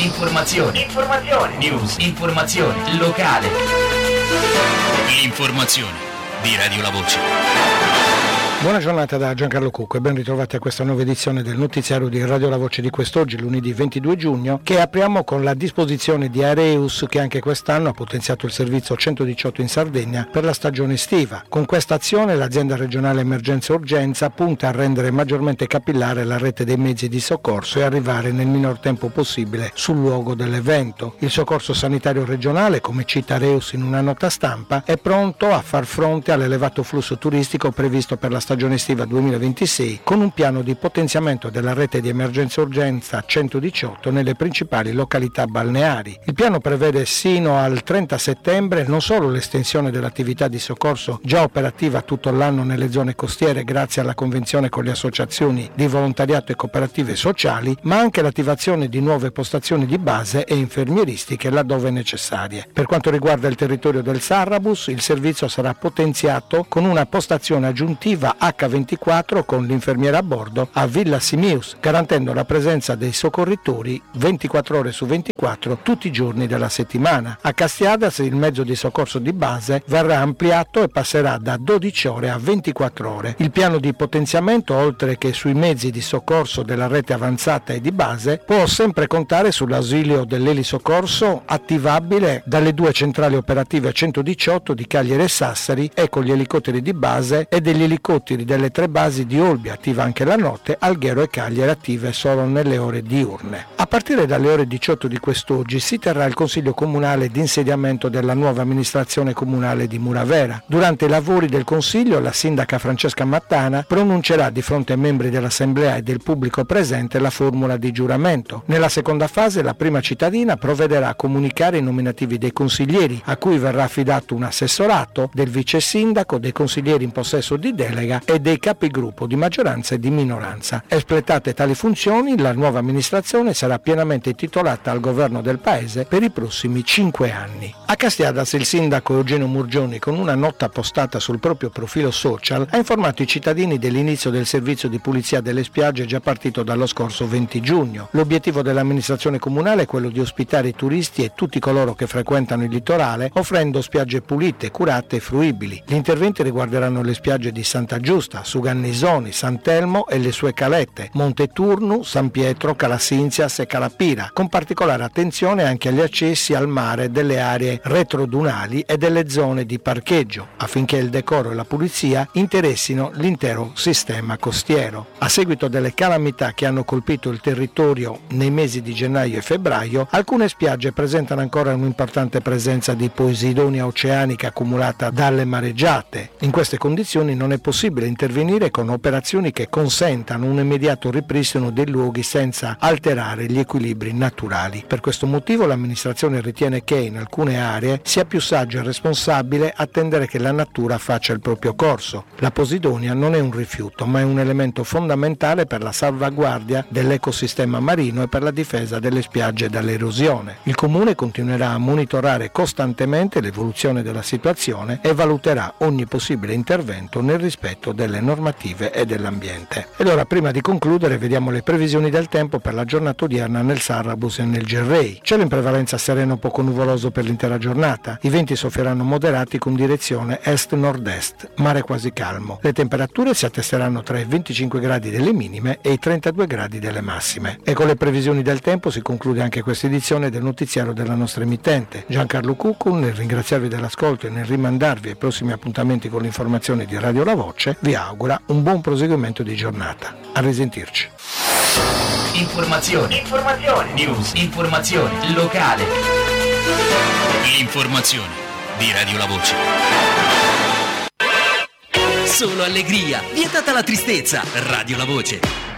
Informazione. News. Informazione locale. L'informazione di Radio La Voce. Buona giornata da Giancarlo Cucco e ben ritrovati a questa nuova edizione del notiziario di Radio La Voce di quest'oggi, lunedì 22 giugno, che apriamo con la disposizione di Aereus, che anche quest'anno ha potenziato il servizio 118 in Sardegna per la stagione estiva. Con questa azione l'azienda regionale emergenza e urgenza punta a rendere maggiormente capillare la rete dei mezzi di soccorso e arrivare nel minor tempo possibile sul luogo dell'evento. Il soccorso sanitario regionale, come cita Aereus in una nota stampa, è pronto a far fronte all'elevato flusso turistico previsto per la stagione estiva 2026 con un piano di potenziamento della rete di emergenza e urgenza 118 nelle principali località balneari. Il piano prevede sino al 30 settembre non solo l'estensione dell'attività di soccorso già operativa tutto l'anno nelle zone costiere grazie alla convenzione con le associazioni di volontariato e cooperative sociali, ma anche l'attivazione di nuove postazioni di base e infermieristiche laddove necessarie. Per quanto riguarda il territorio del Sarrabus, il servizio sarà potenziato con una postazione aggiuntiva H24 con l'infermiera a bordo a Villa Simius, garantendo la presenza dei soccorritori 24 ore su 24 tutti i giorni della settimana. A Castiadas il mezzo di soccorso di base verrà ampliato e passerà da 12 ore a 24 ore. Il piano di potenziamento, oltre che sui mezzi di soccorso della rete avanzata e di base, può sempre contare sull'ausilio dell'elisoccorso attivabile dalle due centrali operative 118 di Cagliari e Sassari e con gli elicotteri di base e degli elicotteri delle tre basi di Olbia, attiva anche la notte, Alghero e Cagliari attive solo nelle ore diurne. A partire dalle ore 18 di quest'oggi si terrà il Consiglio Comunale di insediamento della nuova amministrazione comunale di Muravera. Durante i lavori del Consiglio la sindaca Francesca Mattana pronuncerà di fronte ai membri dell'Assemblea e del pubblico presente la formula di giuramento. Nella seconda fase la prima cittadina provvederà a comunicare i nominativi dei consiglieri, a cui verrà affidato un assessorato, del vice sindaco, dei consiglieri in possesso di delega e dei capigruppo di maggioranza e di minoranza. Espletate tali funzioni, la nuova amministrazione sarà pienamente titolata al governo del paese per i prossimi 5 anni. A Castiadas il sindaco Eugenio Murgioni, con una nota postata sul proprio profilo social, ha informato i cittadini dell'inizio del servizio di pulizia delle spiagge già partito dallo scorso 20 giugno. L'obiettivo dell'amministrazione comunale è quello di ospitare i turisti e tutti coloro che frequentano il litorale, offrendo spiagge pulite, curate e fruibili. Gli interventi riguarderanno le spiagge di Santa Giusta, Sugannisoni, Sant'Elmo e le sue calette, Monteturnu, San Pietro, Calassinzias e Calapira, con particolare attenzione anche agli accessi al mare delle aree retrodunali e delle zone di parcheggio, affinché il decoro e la pulizia interessino l'intero sistema costiero. A seguito delle calamità che hanno colpito il territorio nei mesi di gennaio e febbraio, alcune spiagge presentano ancora un'importante presenza di posidonia oceanica accumulata dalle mareggiate. In queste condizioni non è possibile intervenire con operazioni che consentano un immediato ripristino dei luoghi senza alterare gli equilibri naturali. Per questo motivo l'amministrazione ritiene che in alcune aree sia più saggio e responsabile attendere che la natura faccia il proprio corso. La posidonia non è un rifiuto, ma è un elemento fondamentale per la salvaguardia dell'ecosistema marino e per la difesa delle spiagge dall'erosione. Il Comune continuerà a monitorare costantemente l'evoluzione della situazione e valuterà ogni possibile intervento nel rispetto delle normative e dell'ambiente. E allora, prima di concludere, vediamo le previsioni del tempo per la giornata odierna nel Sarrabus e nel Gerrei. Cielo in prevalenza sereno poco nuvoloso per l'intera giornata. I venti soffieranno moderati con direzione est-nord-est, mare quasi calmo. Le temperature si attesteranno tra i 25 gradi delle minime e i 32 gradi delle massime. E con le previsioni del tempo si conclude anche questa edizione del notiziario della nostra emittente. Giancarlo Cucco, nel ringraziarvi dell'ascolto e nel rimandarvi ai prossimi appuntamenti con l'informazione di Radio La Voce, vi augura un buon proseguimento di giornata. A risentirci. Informazione. News. Informazione locale. L'informazione di Radio La Voce. Solo allegria, vietata la tristezza. Radio La Voce.